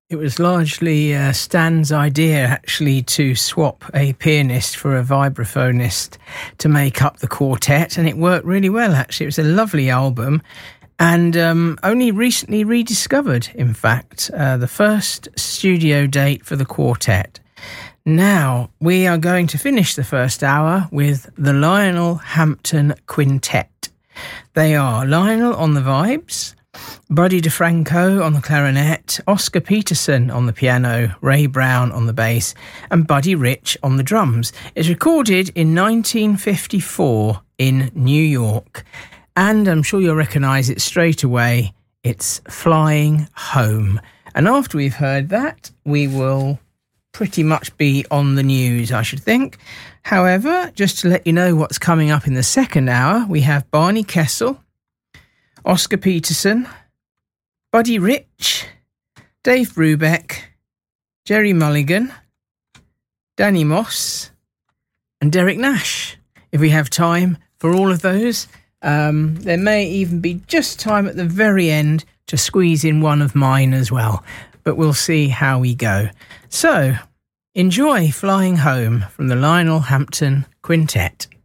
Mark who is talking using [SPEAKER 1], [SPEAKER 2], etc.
[SPEAKER 1] It was largely Stan's idea, actually, to swap a pianist for a vibraphonist to make up the quartet, and it worked really well, actually. It was a lovely album, and only recently rediscovered, in fact, the first studio date for the quartet. Now, we are going to finish the first hour with the Lionel Hampton Quintet. They are Lionel on the vibes, Buddy DeFranco on the clarinet, Oscar Peterson on the piano, Ray Brown on the bass, and Buddy Rich on the drums. It's recorded in 1954 in New York, and I'm sure you'll recognise it straight away. It's Flying Home. And after we've heard that, we will pretty much be on the news, I should think. However, just to let you know what's coming up in the second hour, we have Barney Kessel, Oscar Peterson, Buddy Rich, Dave Brubeck, Jerry Mulligan, Danny Moss, and Derek Nash. If we have time for all of those, there may even be just time at the very end to squeeze in one of mine as well. But we'll see how we go. So, enjoy Flying Home from the Lionel Hampton Quintet.